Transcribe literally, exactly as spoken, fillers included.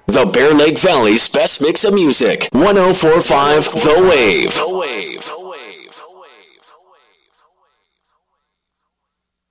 The Bear Lake Valley's best mix of music. one oh four point five The Wave.